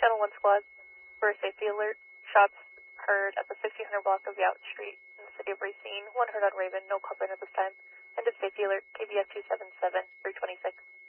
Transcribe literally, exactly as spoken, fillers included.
Channel one squad for a safety alert. Shots heard at the sixteen hundred block of Yount Street in the city of Racine. One heard on Raven, no coupling at this time. End of safety alert, K B F two seven seven, three twenty-six.